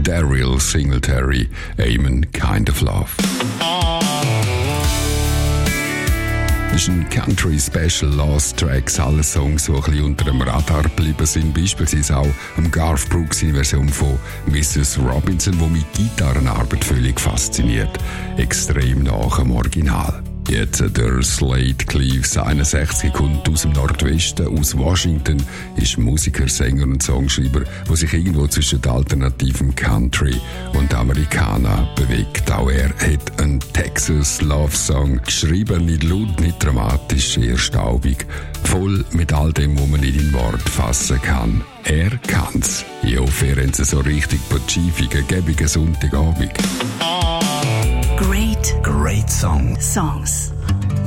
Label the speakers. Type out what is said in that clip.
Speaker 1: Daryl Singletary, Amen Kind of Love. Das ist ein Country Special Lost Tracks, alle Songs, die ein bisschen unter dem Radar geblieben sind. Beispielsweise auch Garth Brooks in Version von Mrs. Robinson, die mit Gitarrenarbeit völlig fasziniert. Extrem nach dem Original. Jetzt der Slade Cleaves, 61, kommt aus dem Nordwesten, aus Washington, ist Musiker, Sänger und Songschreiber, der sich irgendwo zwischen alternativem Country und Americana bewegt. Auch er hat einen Texas Love Song geschrieben, nicht laut, nicht dramatisch, eher staubig, voll mit all dem, was man nicht in Wort fassen kann. Er kann's. Ich hoffe, ihr habt so richtig pacifigen, gäbigen Sonntagabend.
Speaker 2: Great Songs.